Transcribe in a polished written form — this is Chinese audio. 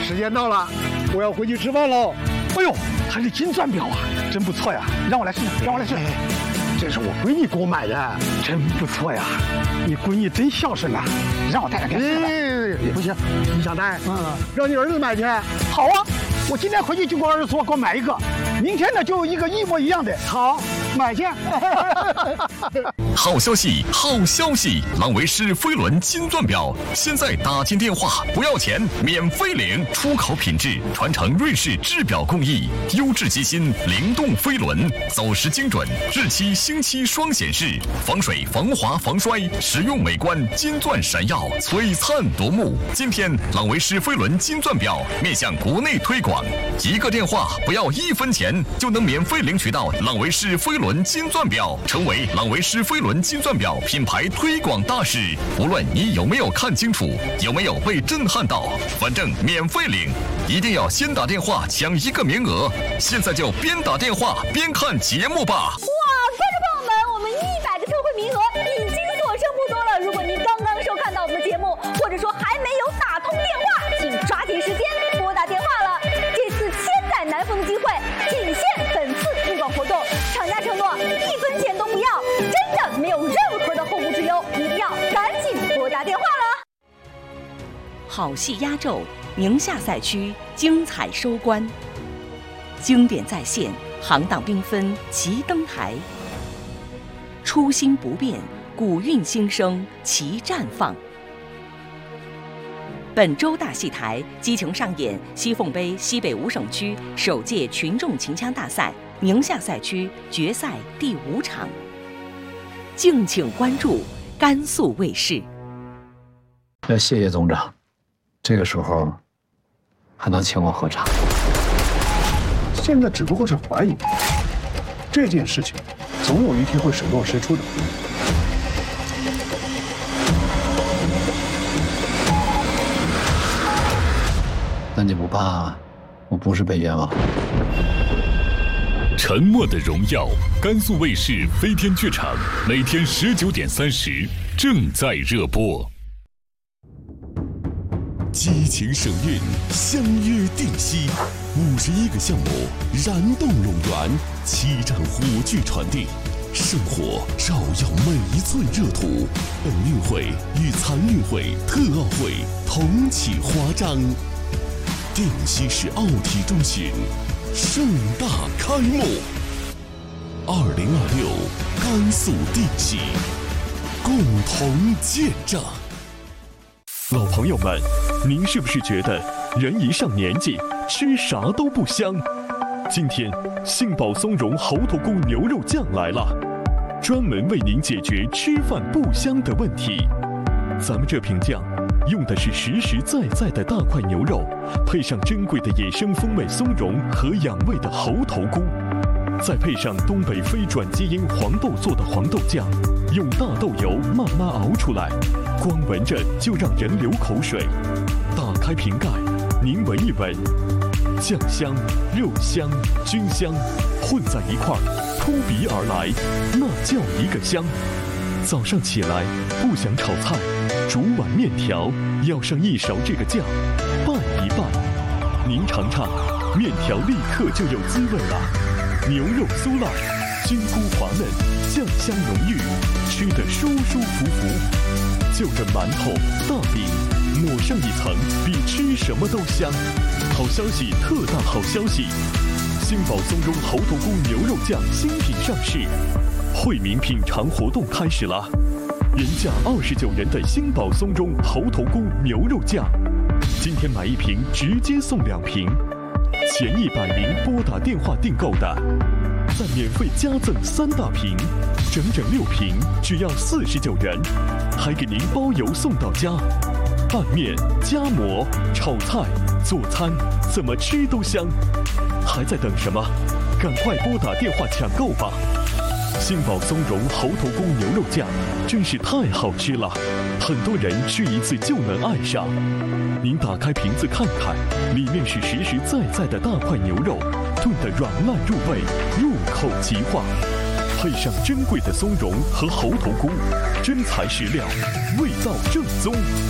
时间到了，我要回去吃饭喽。 哎呦，还是金钻表啊，真不错呀！让我来试试，让我来试试。 这是我闺女给我买的， 真不错呀！你闺女真孝顺呐，让我带着给她试试。 不行，你想带？让你儿子买去。 好啊，我今天回去就给我儿子说，给我买一个。明天呢，就有一个一模一样的。好，买去。 好消息，好消息！朗维诗飞轮金钻表，现在打进电话不要钱，免费领，出口品质，传承瑞士制表工艺，优质机芯，灵动飞轮，走时精准，日期星期双显示，防水、防滑、防摔，实用美观，金钻闪耀，璀璨夺目。今天朗维诗飞轮金钻表面向国内推广，一个电话不要1分钱，就能免费领取到朗维诗飞轮金钻表，成为朗维诗飞轮金钻表品牌推广大使。无论你有没有看清楚，有没有被震撼到，反正免费领，一定要先打电话抢一个名额。现在就边打电话边看节目吧。 哇，观众朋友们，我们100个特惠名额已经所剩不多了。如果您刚刚收看到我们的节目，或者说还没有打通电话，请抓紧时间拨打电话了。这次千载难逢的机会，仅限本次推广活动，厂家承诺1分钱都不要，真的没有任何的后顾之忧，一定要赶紧拨打电话了。 好戏压轴，宁夏赛区精彩收官，经典再现，行当缤纷齐登台，初心不变，古韵新生齐绽放。本周大戏台激情上演西凤杯西北5省区首届群众秦腔大赛宁夏赛区决赛第5场，敬请关注甘肃卫视。 要谢谢总长，这个时候还能请我喝茶。 现在只不过是怀疑，这件事情总有一天会水落石出的。 那你不怕我不是被冤枉？ 沉默的荣耀，甘肃卫视飞天剧场，每天19点30正在热播。激情省运，相约定西，51个项目燃动陇园，7站火炬传递，圣火照耀每一寸热土。本运会与残运会、特奥会同起华章。定西市奥体中心盛大开幕，2026甘肃定西，共同见证。 老朋友们，您是不是觉得人一上年纪吃啥都不香？今天杏宝松茸猴头菇牛肉酱来了，专门为您解决吃饭不香的问题。咱们这瓶酱用的是实实在在的大块牛肉，配上珍贵的野生风味松茸和养胃的猴头菇，再配上东北非转基因黄豆做的黄豆酱，用大豆油慢慢熬出来，光闻着就让人流口水。打开瓶盖，您闻一闻，酱香、肉香、菌香混在一块儿，扑鼻而来，那叫一个香。早上起来不想炒菜，煮碗面条，要上一勺这个酱，拌一拌，您尝尝，面条立刻就有滋味了。牛肉酥烂，菌菇滑嫩，酱香浓郁，吃得舒舒服服。就着馒头、大饼，抹上一层，比吃什么都香。好消息，特大好消息！杏宝松茸猴头菇牛肉酱新品上市，惠民品尝活动开始了。原价29元的杏宝松茸猴头菇牛肉酱，今天买1瓶直接送2瓶。前100名拨打电话订购的，再免费加赠3大瓶，整整6瓶，只要49元，还给您包邮送到家。拌面、夹馍、炒菜、做餐，怎么吃都香。还在等什么？赶快拨打电话抢购吧！杏宝松茸猴头菇牛肉酱真是太好吃了，很多人吃一次就能爱上。您打开瓶子看看，里面是实实在在的大块牛肉，炖得软烂入味，入口即化，配上珍贵的松茸和猴头菇，真材实料，味道正宗。